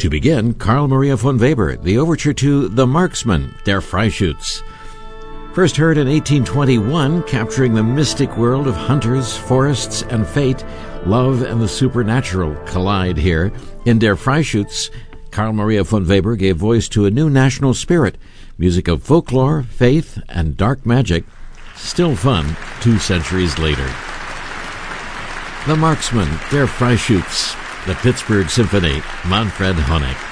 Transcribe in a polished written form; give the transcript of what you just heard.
To begin, Carl Maria von Weber, the overture to The Marksman, Der Freischütz. First heard in 1821, capturing the mystic world of hunters, forests, and fate, love and the supernatural collide here. In Der Freischütz, Carl Maria von Weber gave voice to a new national spirit, music of folklore, faith, and dark magic, still fun 2 centuries later. The Marksman, Der Freischütz, the Pittsburgh Symphony, Manfred Honeck.